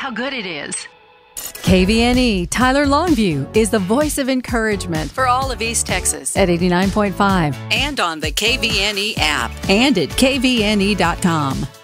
how good it is. KVNE Tyler Longview is the voice of encouragement for all of East Texas at 89.5 and on the KVNE app and at kvne.com.